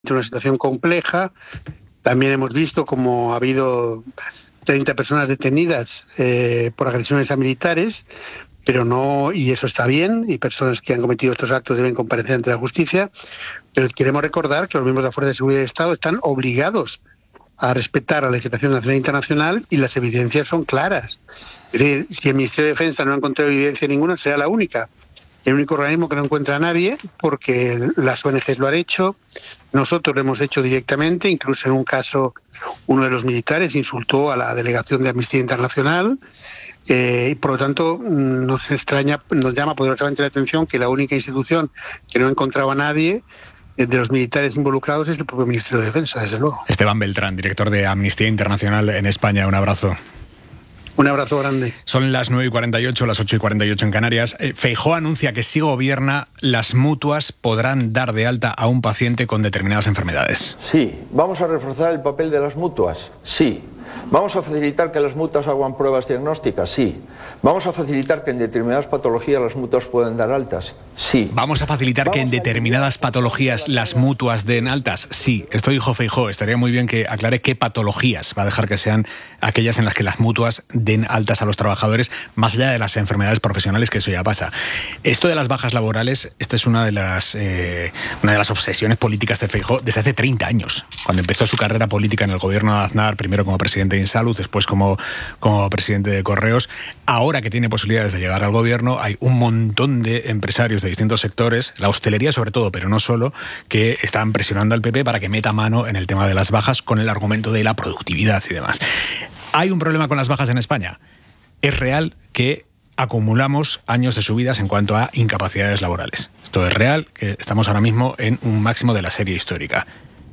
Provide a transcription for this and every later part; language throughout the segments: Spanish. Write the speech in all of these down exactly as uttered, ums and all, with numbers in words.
una situación compleja. También hemos visto como ha habido treinta personas detenidas eh, por agresiones a militares, pero no, y eso está bien, y personas que han cometido estos actos deben comparecer ante la justicia, pero queremos recordar que los miembros de la Fuerza de Seguridad del Estado están obligados a respetar la legislación nacional e internacional, y las evidencias son claras. Es decir, si el Ministerio de Defensa no ha encontrado evidencia ninguna, será la única. El único organismo que no encuentra a nadie, porque las O N Ges lo han hecho, nosotros lo hemos hecho directamente, incluso en un caso uno de los militares insultó a la delegación de Amnistía Internacional, eh, y por lo tanto nos extraña, nos llama poderosamente la atención que la única institución que no ha encontrado a nadie de los militares involucrados es el propio Ministerio de Defensa, desde luego. Esteban Beltrán, director de Amnistía Internacional en España, un abrazo. Un abrazo grande. Son las nueve y cuarenta y ocho, las ocho y cuarenta y ocho en Canarias. Feijóo anuncia que si gobierna, las mutuas podrán dar de alta a un paciente con determinadas enfermedades. Sí. ¿Vamos a reforzar el papel de las mutuas? Sí. ¿Vamos a facilitar que las mutuas hagan pruebas diagnósticas? Sí. ¿Vamos a facilitar que en determinadas patologías las mutuas puedan dar altas? Sí. ¿Vamos a facilitar ¿Vamos que en determinadas patologías las mutuas den altas? Sí. Esto dijo Feijóo. Estaría muy bien que aclare qué patologías va a dejar que sean aquellas en las que las mutuas den altas a los trabajadores, más allá de las enfermedades profesionales, que eso ya pasa. Esto de las bajas laborales, esta es una de las eh, una de las obsesiones políticas de Feijóo desde hace treinta años, cuando empezó su carrera política en el gobierno de Aznar, primero como presidente de Insalud, después como, como presidente de Correos. Ahora que tiene posibilidades de llegar al gobierno, hay un montón de empresarios de distintos sectores, la hostelería sobre todo, pero no solo, que están presionando al P P para que meta mano en el tema de las bajas con el argumento de la productividad y demás. ¿Hay un problema con las bajas en España? Es real que acumulamos años de subidas en cuanto a incapacidades laborales. Esto es real, que estamos ahora mismo en un máximo de la serie histórica.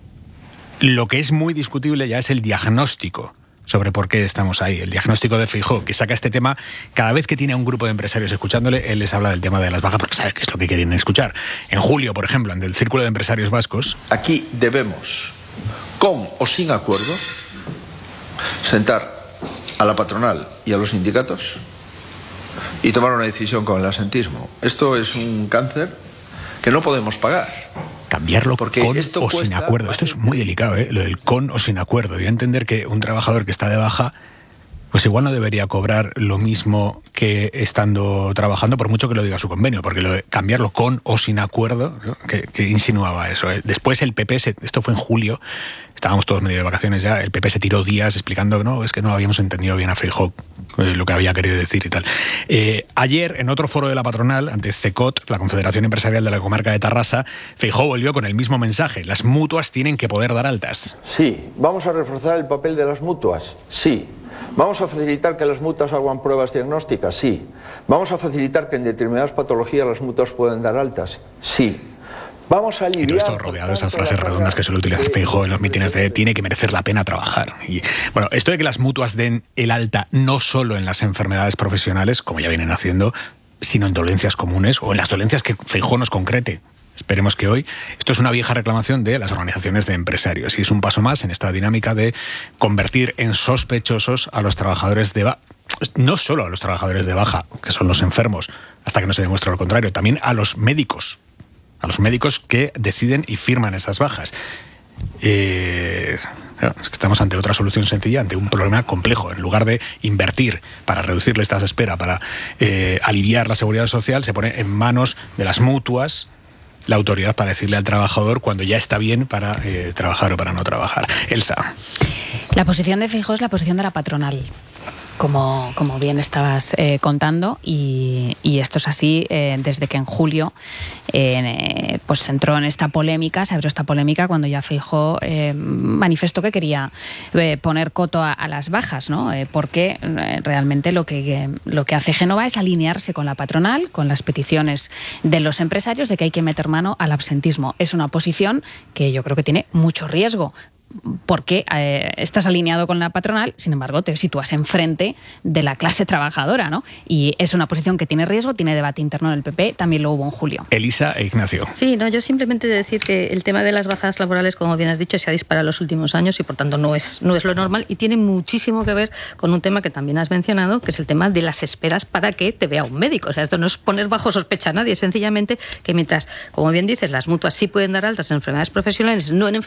Lo que es muy discutible ya es el diagnóstico sobre por qué estamos ahí. El diagnóstico de Feijóo, que saca este tema cada vez que tiene a un grupo de empresarios escuchándole, él les habla del tema de las bajas porque sabe que es lo que quieren escuchar. En julio, por ejemplo, en el Círculo de Empresarios Vascos... Aquí debemos, con o sin acuerdo, sentar a la patronal y a los sindicatos y tomar una decisión con el asentismo. Esto es un cáncer que no podemos pagar. Cambiarlo porque con esto o cuesta, sin acuerdo. Esto es muy delicado, ¿eh? Lo del con o sin acuerdo. Voy a entender que un trabajador que está de baja, pues igual no debería cobrar lo mismo que estando trabajando, por mucho que lo diga su convenio, porque lo de cambiarlo con o sin acuerdo, ¿no? que, que insinuaba eso, ¿eh? Después el P P, se, esto fue en julio, estábamos todos medio de vacaciones ya, el P P se tiró días explicando, no, es que no habíamos entendido bien a Feijóo eh, lo que había querido decir y tal. Eh, ayer, en otro foro de la patronal, ante CECOT, la Confederación Empresarial de la Comarca de Tarrasa, Feijóo volvió con el mismo mensaje: las mutuas tienen que poder dar altas. Sí. ¿Vamos a reforzar el papel de las mutuas? Sí. ¿Vamos a facilitar que las mutuas hagan pruebas diagnósticas? Sí. ¿Vamos a facilitar que en determinadas patologías las mutuas puedan dar altas? Sí. Vamos a aliviar... Y todo esto rodeado de esas frases redondas que suele utilizar Feijóo en los mítines de tiene que merecer la pena trabajar. Y bueno, esto de que las mutuas den el alta no solo en las enfermedades profesionales, como ya vienen haciendo, sino en dolencias comunes o en las dolencias que Feijóo nos concrete. Esperemos que hoy. Esto es una vieja reclamación de las organizaciones de empresarios y es un paso más en esta dinámica de convertir en sospechosos a los trabajadores de baja. No solo a los trabajadores de baja, que son los enfermos, hasta que no se demuestre lo contrario, también a los médicos, a los médicos que deciden y firman esas bajas. Eh, es que estamos ante otra solución sencilla, ante un problema complejo. En lugar de invertir para reducir listas de espera, para eh, aliviar la seguridad social, se pone en manos de las mutuas la autoridad para decirle al trabajador cuando ya está bien para eh, trabajar o para no trabajar. Elsa. La posición de Feijóo es la posición de la patronal, como, como bien estabas eh, contando, y, y esto es así eh, desde que en julio eh, pues entró en esta polémica, se abrió esta polémica cuando ya Feijóo eh, manifestó que quería eh, poner coto a, a las bajas, ¿no? Eh, porque eh, realmente lo que, lo que hace Génova es alinearse con la patronal, con las peticiones de los empresarios de que hay que meter mano al absentismo. Es una posición que yo creo que tiene mucho riesgo, porque eh, estás alineado con la patronal, sin embargo te sitúas enfrente de la clase trabajadora, ¿no? Y es una posición que tiene riesgo, tiene debate interno en el P P, también lo hubo en julio. Elisa e Ignacio. Sí, no, yo simplemente decir que el tema de las bajadas laborales, como bien has dicho, se ha disparado en los últimos años y por tanto no es, no es lo normal y tiene muchísimo que ver con un tema que también has mencionado, que es el tema de las esperas para que te vea un médico. O sea, esto no es poner bajo sospecha a nadie, es sencillamente que mientras, como bien dices, las mutuas sí pueden dar altas en enfermedades profesionales, no en